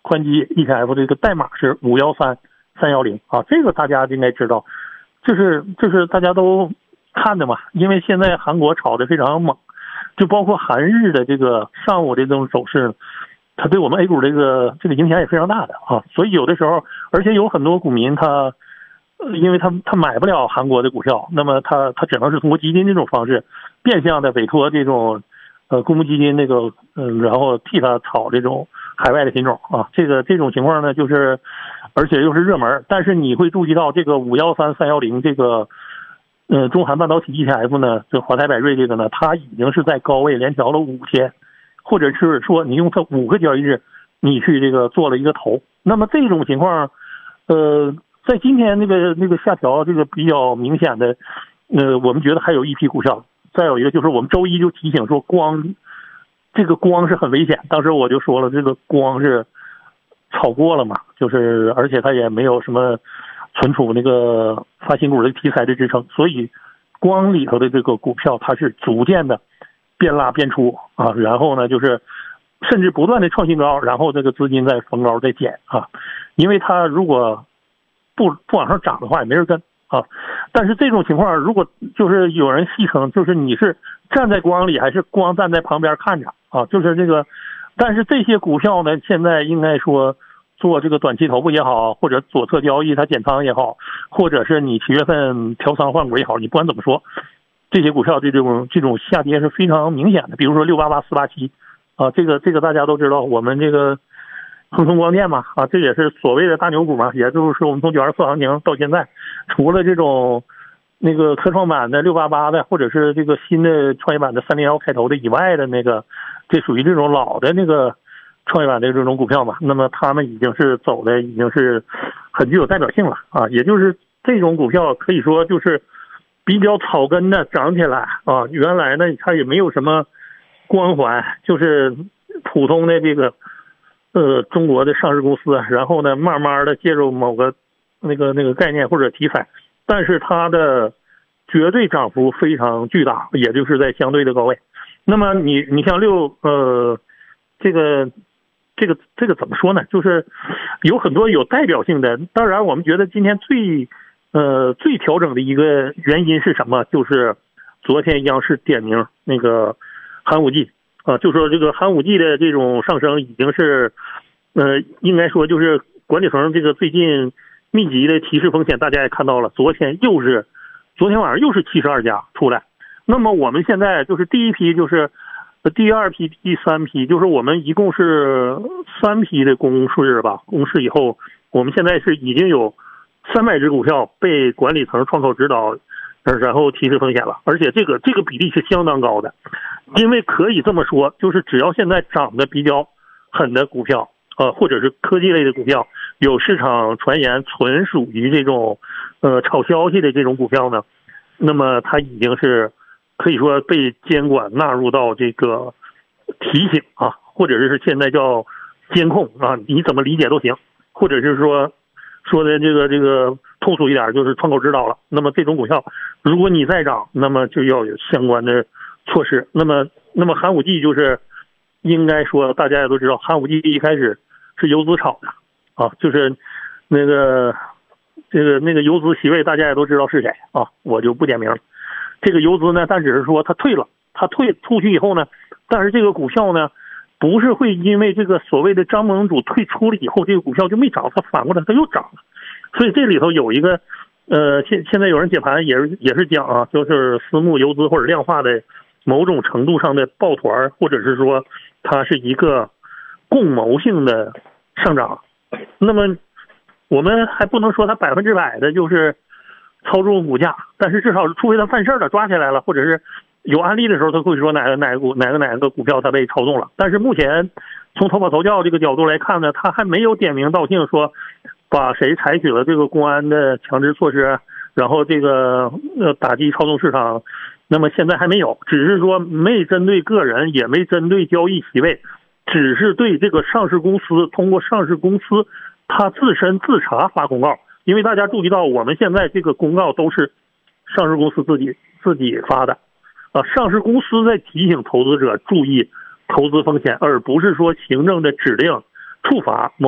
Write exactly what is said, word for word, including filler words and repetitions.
宽基 E T F 这个代码是五一三三一零啊，这个大家应该知道，就是就是大家都看的嘛，因为现在韩国炒的非常猛，就包括韩日的这个上午的这种走势，它对我们 A 股这个这个影响也非常大的啊，所以有的时候，而且有很多股民他。因为他他买不了韩国的股票，那么他他只能是通过基金这种方式，变相的委托这种呃公募基金那个嗯，然后替他炒这种海外的品种啊。这个这种情况呢，就是而且又是热门，但是你会注意到这个五一三三一零这个呃中韩半导体 E T F 呢，这华泰柏瑞这个呢，它已经是在高位连调了五天，或者是说你用它五个交易日你去这个做了一个头，那么这种情况，呃。在今天那个那个下调这个比较明显的，呃，我们觉得还有一批股票。再有一个就是我们周一就提醒说光，这个光是很危险。当时我就说了，这个光是炒过了嘛，就是而且它也没有什么存储那个发新股的题材的支撑，所以光里头的这个股票它是逐渐的边拉边出啊，然后呢就是甚至不断的创新高，然后这个资金在逢高再减啊，因为它如果不不往上涨的话也没人跟啊，但是这种情况如果就是有人戏称，就是你是站在光里还是光站在旁边看着啊，就是这个，但是这些股票呢，现在应该说做这个短期头部也好，或者左侧交易它减仓也好，或者是你七月份调仓换股也好，你不管怎么说，这些股票的这种这种下跌是非常明显的。比如说六八八四八七啊，这个这个大家都知道，我们这个恒通光电嘛，啊，这也是所谓的大牛股嘛，也就是说我们从九二四行情到现在，除了这种那个科创板的六八八的，或者是这个新的创业板的三零幺开头的以外的那个，这属于这种老的那个创业板的这种股票嘛，那么他们已经是走的已经是很具有代表性了啊，也就是这种股票可以说就是比较草根的涨起来啊，原来呢它也没有什么光环，就是普通的这个。呃，中国的上市公司，然后呢，慢慢的介入某个那个那个概念或者题材，但是它的绝对涨幅非常巨大，也就是在相对的高位。那么你你像六呃，这个这个这个怎么说呢？就是有很多有代表性的。当然，我们觉得今天最呃最调整的一个原因是什么？就是昨天央视点名那个寒武纪。啊，就说这个寒武纪的这种上升已经是，呃，应该说就是管理层这个最近密集的提示风险，大家也看到了，昨天又是，昨天晚上又是七十二家出来。那么我们现在就是第一批，就是第二批、第三批，就是我们一共是三批的公示吧，公示以后，我们现在是已经有三百只股票被管理层窗口指导。然后提示风险了，而且这个这个比例是相当高的，因为可以这么说，就是只要现在涨得比较狠的股票，呃，或者是科技类的股票，有市场传言纯属于这种呃炒消息的这种股票呢，那么它已经是可以说被监管纳入到这个提醒啊，或者是现在叫监控啊，你怎么理解都行，或者是说。说的这个这个通俗一点，就是窗口指导了。那么这种股票，如果你再涨，那么就要有相关的措施。那么，那么寒武纪就是应该说大家也都知道，寒武纪一开始是游资炒的啊，就是那个这个那个游资席位，大家也都知道是谁啊，我就不点名了。这个游资呢，但只是说他退了，他退出去以后呢，但是这个股票呢。不是会因为这个所谓的张盟主退出了以后，这个股票就没涨，它反过来它又涨了，所以这里头有一个，呃，现现在有人解盘也是也是讲啊，就是私募游资或者量化的某种程度上的抱团，或者是说它是一个共谋性的上涨。那么我们还不能说它百分之百的就是操纵股价，但是至少除非它犯事了抓起来了，或者是。有案例的时候，他会说哪个哪个股哪个哪个股票它被操纵了。但是目前从头跑头教这个角度来看呢，他还没有点名道姓说把谁采取了这个公安的强制措施，然后这个呃打击操纵市场。那么现在还没有，只是说没针对个人，也没针对交易席位，只是对这个上市公司通过上市公司它自身自查发公告。因为大家注意到，我们现在这个公告都是上市公司自己自己发的。啊，上市公司在提醒投资者注意投资风险，而不是说行政的指令处罚某